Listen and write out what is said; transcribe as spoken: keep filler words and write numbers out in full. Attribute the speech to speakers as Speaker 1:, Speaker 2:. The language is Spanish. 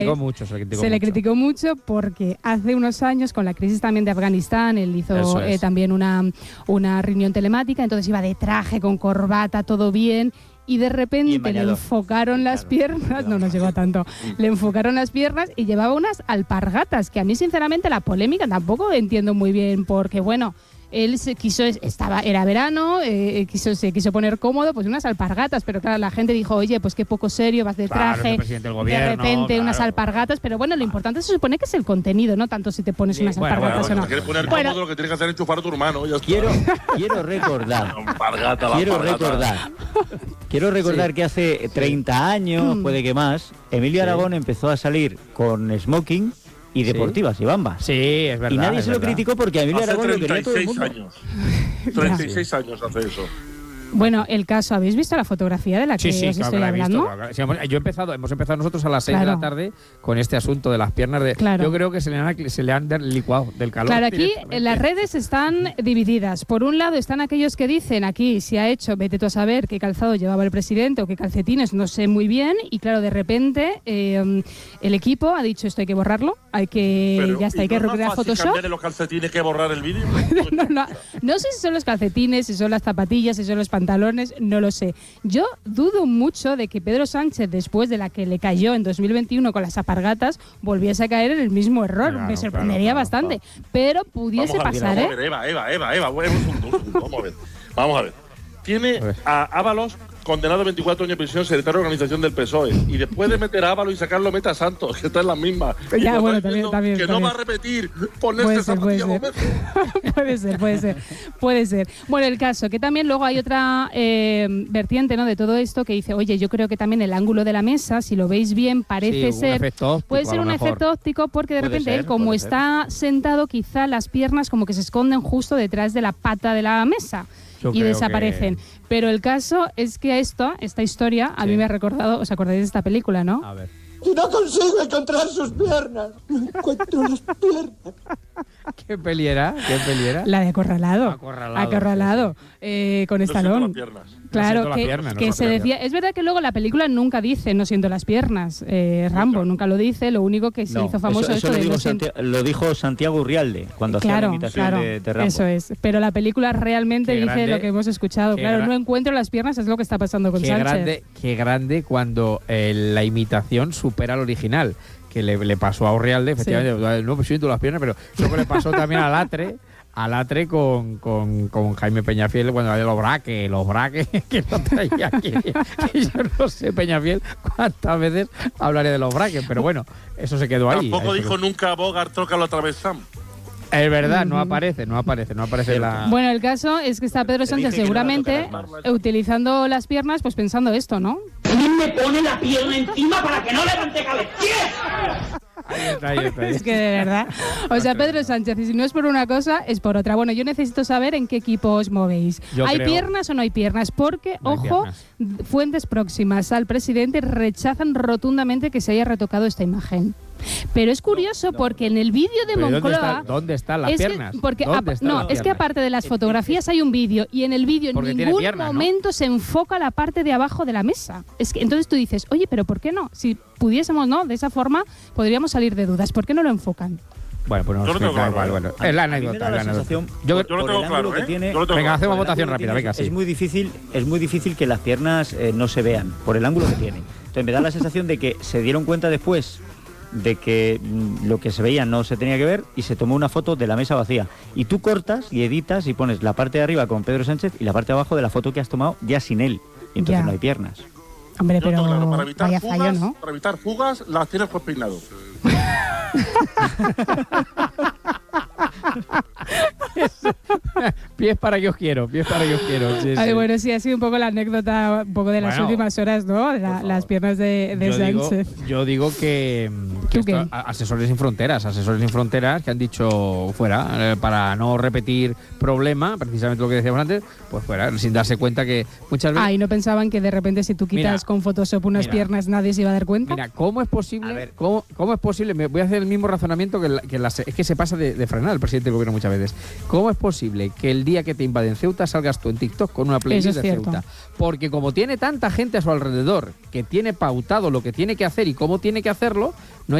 Speaker 1: criticó mucho, se le criticó
Speaker 2: se le
Speaker 1: mucho.
Speaker 2: criticó mucho porque hace unos años, con la crisis también de Afganistán, él hizo
Speaker 1: es.
Speaker 2: eh, también una, una reunión telemática, entonces iba de traje, con corbata, todo bien, y de repente le enfocaron las piernas, no nos llegó a tanto, le enfocaron las piernas y llevaba unas alpargatas, que a mí sinceramente la polémica tampoco entiendo muy bien, porque bueno, él se quiso, estaba, era verano, eh, quiso, se quiso poner cómodo, pues unas alpargatas, pero claro, la gente dijo, oye, pues qué poco serio, vas de traje,
Speaker 1: claro, gobierno,
Speaker 2: de repente
Speaker 1: claro.
Speaker 2: unas alpargatas, pero bueno, lo importante se supone que es el contenido, no tanto si te pones
Speaker 1: Sí,
Speaker 2: unas
Speaker 1: bueno,
Speaker 2: alpargatas
Speaker 1: bueno,
Speaker 2: o no.
Speaker 3: Quieres poner
Speaker 2: Bueno.
Speaker 3: cómodo, lo que tienes que hacer es enchufar a tu hermano. Ya está.
Speaker 4: Quiero, quiero recordar,
Speaker 3: Alpargata, la
Speaker 4: quiero
Speaker 3: alpargata.
Speaker 4: recordar, quiero recordar
Speaker 3: Sí.
Speaker 4: que hace treinta años,
Speaker 2: Mm.
Speaker 4: puede que más, Emilio
Speaker 1: Sí.
Speaker 4: Aragón empezó a salir con smoking y deportivas y bambas.
Speaker 1: Sí, es verdad.
Speaker 4: Y nadie
Speaker 1: es
Speaker 4: se lo
Speaker 1: verdad.
Speaker 4: criticó porque a Emilio
Speaker 3: Hace
Speaker 4: Aragón lo quería todo el
Speaker 3: treinta y seis
Speaker 4: mundo.
Speaker 3: años. treinta y seis años hace eso.
Speaker 2: Bueno, el caso, ¿habéis visto la fotografía de la que
Speaker 1: Sí, sí,
Speaker 2: os
Speaker 1: claro,
Speaker 2: estoy
Speaker 1: que la he visto,
Speaker 2: hablando?
Speaker 1: claro, claro. Sí, hemos- yo he empezado, hemos empezado nosotros a las seis
Speaker 2: Claro.
Speaker 1: de la tarde con este asunto de las piernas de.
Speaker 2: Claro.
Speaker 1: Yo creo que se le han, se le han licuado del calor.
Speaker 2: Claro, aquí
Speaker 1: directamente.
Speaker 2: en las redes están divididas. Por un lado están aquellos que dicen aquí si ha hecho, vete tú a saber qué calzado llevaba el presidente o qué calcetines, no sé muy bien. Y claro, de repente eh, el equipo ha dicho esto hay que borrarlo, hay que
Speaker 3: Pero,
Speaker 2: ya está,
Speaker 3: ¿y
Speaker 2: hay que
Speaker 3: no es más
Speaker 2: recrear
Speaker 3: fácil
Speaker 2: Photoshop.
Speaker 3: cambiar en los calcetines que borrar el vídeo?
Speaker 2: no, no, no sé si son los calcetines, si son las zapatillas, si son los pantalones, no lo sé. Yo dudo mucho de que Pedro Sánchez, después de la que le cayó en dos mil veintiuno con las alpargatas, volviese a caer en el mismo error.
Speaker 1: Claro,
Speaker 2: Me sorprendería
Speaker 1: claro,
Speaker 2: bastante.
Speaker 1: claro.
Speaker 2: Pero pudiese
Speaker 3: Vamos a ver,
Speaker 2: pasar,
Speaker 3: vamos
Speaker 2: ¿eh?
Speaker 3: a ver, Eva, Eva, Eva, Eva, un segundo, un segundo, vamos a ver. Vamos a ver. Tiene
Speaker 1: A ver.
Speaker 3: a Ábalos condenado a veinticuatro años de prisión, secretario de organización del P S O E. Y después de meter a Ábalos y sacarlo, mete a Santos, que está en las mismas. Y
Speaker 2: Ya,
Speaker 3: nos
Speaker 2: bueno,
Speaker 3: está
Speaker 2: también,
Speaker 3: diciendo
Speaker 2: también,
Speaker 3: Que
Speaker 2: también.
Speaker 3: no va a repetir ponerse
Speaker 2: Puede ser, puede
Speaker 3: zapatillas
Speaker 2: ser.
Speaker 3: dos veces.
Speaker 2: puede ser, puede ser, puede ser. Bueno, el caso, que también luego hay otra eh, vertiente, ¿no?, de todo esto que dice, oye, yo creo que también el ángulo de la mesa, si lo veis bien, parece
Speaker 1: Sí, un
Speaker 2: ser,
Speaker 1: efecto óptico,
Speaker 2: puede
Speaker 1: a
Speaker 2: ser
Speaker 1: lo
Speaker 2: un
Speaker 1: mejor.
Speaker 2: efecto óptico porque de
Speaker 4: Puede
Speaker 2: repente
Speaker 4: ser,
Speaker 2: él, como
Speaker 4: puede
Speaker 2: está sentado, quizá las piernas como que se esconden justo detrás de la pata de la mesa.
Speaker 1: Yo
Speaker 2: Y
Speaker 1: creo
Speaker 2: desaparecen.
Speaker 1: que-
Speaker 2: Pero el caso es que esto, esta historia, a
Speaker 1: Sí.
Speaker 2: mí me ha recordado, ¿os acordáis de esta película, no?
Speaker 1: A ver.
Speaker 5: Y no consigo encontrar sus piernas. No encuentro las piernas.
Speaker 1: ¿Qué peli era? ¿Qué peli era?
Speaker 2: La de Acorralado.
Speaker 1: Acorralado,
Speaker 2: Acorralado, eh, con
Speaker 3: No siento
Speaker 2: Stallone.
Speaker 3: las piernas.
Speaker 2: Claro,
Speaker 1: siento la
Speaker 2: que,
Speaker 1: pierna, no
Speaker 2: que
Speaker 1: siento
Speaker 2: se
Speaker 1: la
Speaker 2: decía. Es verdad que luego la película nunca dice no siento las piernas. Eh, Rambo nunca lo dice. Lo único que se
Speaker 4: No,
Speaker 2: hizo famoso
Speaker 4: eso,
Speaker 2: esto
Speaker 4: eso lo,
Speaker 2: de
Speaker 4: dijo
Speaker 2: no siento.
Speaker 4: Santi- lo dijo Santiago Urrialde cuando hacía la
Speaker 2: Claro,
Speaker 4: imitación
Speaker 2: claro,
Speaker 4: de, de Rambo.
Speaker 2: eso es. Pero la película realmente
Speaker 1: Qué
Speaker 2: dice
Speaker 1: grande,
Speaker 2: lo que hemos escuchado.
Speaker 1: qué
Speaker 2: Claro,
Speaker 1: gra-
Speaker 2: no encuentro las piernas, es lo que está pasando con
Speaker 1: Qué
Speaker 2: Sánchez.
Speaker 1: grande, qué grande cuando eh, la imitación supera al original. Que le, le pasó a Urrialde, efectivamente, no pues siento las piernas, pero eso que le pasó también a Latre, a Latre con, con, con Jaime Peñafiel cuando había los braques, los braques que no traía aquí. Que yo no sé, Peñafiel, cuántas veces hablaré de los braques, pero bueno, eso se quedó ahí.
Speaker 3: Tampoco
Speaker 1: Ahí
Speaker 3: dijo
Speaker 1: se-
Speaker 3: nunca Bogart, tócalo otra vez, Sam.
Speaker 1: Es verdad, no
Speaker 2: Ujú.
Speaker 1: aparece, no aparece, no aparece la.
Speaker 2: Bueno, el caso es que está Pedro
Speaker 4: Te
Speaker 2: Sánchez
Speaker 4: dije que no la
Speaker 2: seguramente
Speaker 4: tocaras más.
Speaker 2: utilizando las piernas, pues pensando esto, ¿no?
Speaker 5: ¿Quién me pone la pierna encima para que no levante cabeza?
Speaker 1: Ahí está, ahí está, ahí
Speaker 2: Es que de verdad. O sea, Pedro Sánchez, y si no es por una cosa, es por otra. Bueno, yo necesito saber en qué equipo os movéis.
Speaker 1: Yo
Speaker 2: ¿Hay
Speaker 1: creo-
Speaker 2: piernas o no hay piernas? Porque,
Speaker 1: No hay
Speaker 2: ojo,
Speaker 1: piernas.
Speaker 2: fuentes próximas al presidente rechazan rotundamente que se haya retocado esta imagen. Pero es curioso porque en el vídeo de
Speaker 1: Pero ¿dónde,
Speaker 2: Moncloa...
Speaker 1: está- ¿Dónde están las
Speaker 2: es que-
Speaker 1: piernas?
Speaker 2: porque
Speaker 1: ¿Dónde
Speaker 2: apa-
Speaker 1: están
Speaker 2: no,
Speaker 1: las
Speaker 2: es que
Speaker 1: piernas?
Speaker 2: aparte de las fotografías hay un vídeo y en el vídeo en
Speaker 1: Porque tiene
Speaker 2: ningún
Speaker 1: piernas, ¿no?
Speaker 2: momento se enfoca la parte de abajo de la mesa. Es que entonces tú dices, oye, pero ¿por qué no? Si pudiésemos, ¿no? De esa forma podríamos salir de dudas. ¿Por qué no lo enfocan?
Speaker 1: Bueno, pues no,
Speaker 3: Yo lo
Speaker 1: sé,
Speaker 3: tengo
Speaker 1: da
Speaker 3: claro,
Speaker 1: igual,
Speaker 3: ¿eh?
Speaker 1: bueno.
Speaker 4: A-
Speaker 1: Es la
Speaker 4: a mí me
Speaker 1: anécdota.
Speaker 4: da
Speaker 1: es
Speaker 4: la
Speaker 1: la anécdota.
Speaker 4: sensación-
Speaker 1: Yo,
Speaker 3: Yo lo
Speaker 4: por
Speaker 3: tengo
Speaker 4: el
Speaker 3: claro,
Speaker 4: ángulo que
Speaker 3: ¿eh?
Speaker 4: tiene-
Speaker 3: Yo lo tengo
Speaker 1: Venga,
Speaker 3: claro.
Speaker 1: hacemos
Speaker 4: por el
Speaker 1: votación
Speaker 4: ángulo que
Speaker 1: rápida,
Speaker 4: tiene,
Speaker 1: venga, sí.
Speaker 4: Es muy difícil, es muy difícil que las piernas eh, no se vean por el ángulo que tiene. Entonces me da la sensación de que se dieron cuenta después de que mm, lo que se veía no se tenía que ver y se tomó una foto de la mesa vacía. Y tú cortas y editas y pones la parte de arriba con Pedro Sánchez y la parte de abajo de la foto que has tomado ya sin él. Y entonces
Speaker 2: Ya.
Speaker 4: no hay piernas.
Speaker 2: Hombre,
Speaker 3: Yo lo tengo
Speaker 2: pero
Speaker 3: claro, para evitar
Speaker 2: vaya
Speaker 3: fugas,
Speaker 2: fallo, ¿no?
Speaker 3: para evitar fugas, las tienes pues peinado.
Speaker 1: Pies para que os quiero, pies para que os quiero. Sí,
Speaker 2: Ay,
Speaker 1: sí.
Speaker 2: bueno, sí, ha sido un poco la anécdota un poco de las
Speaker 1: Bueno,
Speaker 2: últimas horas, ¿no? De la- las piernas de, de
Speaker 1: yo, digo,
Speaker 2: Sánchez.
Speaker 1: yo digo que, que
Speaker 2: ¿Tú qué?
Speaker 1: esto, a- asesores sin fronteras, asesores sin fronteras que han dicho fuera, eh, para no repetir problema, precisamente lo que decíamos antes, pues fuera, sin darse cuenta que muchas veces...
Speaker 2: Ah, y no pensaban que de repente si tú quitas
Speaker 1: Mira,
Speaker 2: con Photoshop unas
Speaker 1: mira.
Speaker 2: piernas nadie se iba a dar cuenta.
Speaker 1: Mira, ¿cómo es
Speaker 4: A
Speaker 1: posible?
Speaker 4: ver.
Speaker 1: ¿cómo, cómo es posible? Me voy a hacer el mismo razonamiento que, la- que la- es que se pasa de, de frenar el presidente del gobierno muchas veces. ¿Cómo es posible que el día que te invaden Ceuta salgas tú en TikTok con una playlist
Speaker 2: Eso es
Speaker 1: de
Speaker 2: cierto.
Speaker 1: Ceuta? Porque como tiene tanta gente a su alrededor que tiene pautado lo que tiene que hacer y cómo tiene que hacerlo, no hay